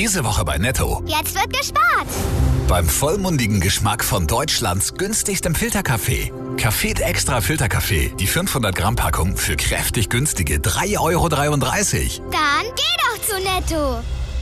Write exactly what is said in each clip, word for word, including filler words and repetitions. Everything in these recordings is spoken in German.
Diese Woche bei Netto. Jetzt wird gespart. Beim vollmundigen Geschmack von Deutschlands günstigstem Filterkaffee. Café Extra Filterkaffee. Die fünfhundert Gramm Packung für kräftig günstige drei Euro dreiunddreißig. Dann geh doch zu Netto.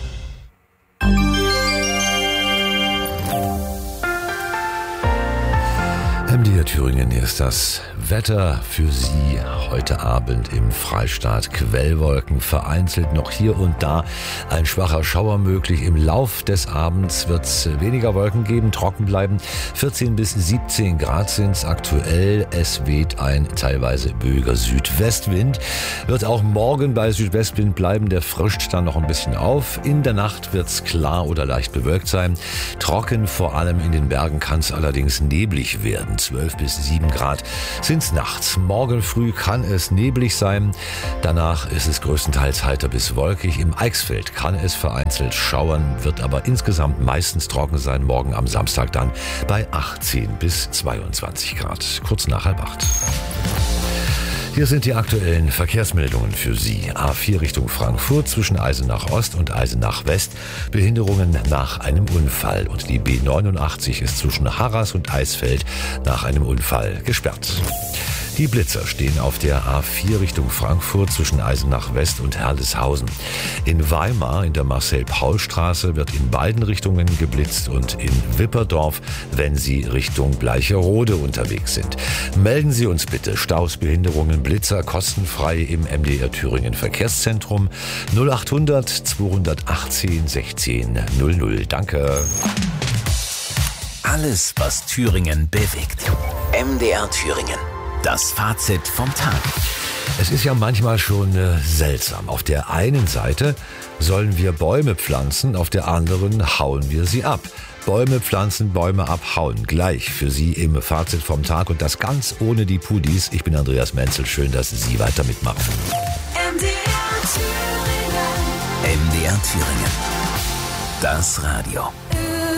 M D R Thüringen, hier ist das Wetter für Sie heute Abend im Freistaat. Quellwolken, vereinzelt noch hier und da ein schwacher Schauer möglich. Im Lauf des Abends wird es weniger Wolken geben, trocken bleiben. vierzehn bis siebzehn Grad sind es aktuell. Es weht ein teilweise böiger Südwestwind. Wird auch morgen bei Südwestwind bleiben. Der frischt dann noch ein bisschen auf. In der Nacht wird es klar oder leicht bewölkt sein. Trocken, vor allem in den Bergen, kann es allerdings neblig werden. zwölf bis sieben Grad sind es nachts. Morgen früh kann es neblig sein. Danach ist es größtenteils heiter bis wolkig. Im Eichsfeld kann es vereinzelt schauern, wird aber insgesamt meistens trocken sein. Morgen am Samstag dann bei achtzehn bis zweiundzwanzig Grad. Kurz nach halb acht. Hier sind die aktuellen Verkehrsmeldungen für Sie. A vier Richtung Frankfurt zwischen Eisenach Ost und Eisenach West. Behinderungen nach einem Unfall. Und die B neunundachtzig ist zwischen Harras und Eisfeld nach einem Unfall gesperrt. Die Blitzer stehen auf der A vier Richtung Frankfurt zwischen Eisenach West und Herleshausen. In Weimar in der Marcel-Paul-Straße wird in beiden Richtungen geblitzt und in Wipperdorf, wenn Sie Richtung Bleicherode unterwegs sind. Melden Sie uns bitte Staus, Behinderungen, Blitzer kostenfrei im M D R Thüringen Verkehrszentrum null achthundert zweihundertachtzehn sechzehn null null. Danke. Alles, was Thüringen bewegt. M D R Thüringen. Das Fazit vom Tag. Es ist ja manchmal schon äh, seltsam. Auf der einen Seite sollen wir Bäume pflanzen, auf der anderen hauen wir sie ab. Bäume pflanzen, Bäume abhauen. Gleich für Sie im Fazit vom Tag und das ganz ohne die Pudis. Ich bin Andreas Menzel. Schön, dass Sie weiter mitmachen. M D R Thüringen. M D R Thüringen. Das Radio.